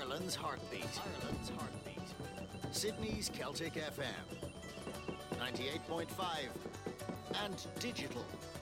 Ireland's heartbeat. Ireland's heartbeat. Sydney's Celtic FM. 98.5 and digital.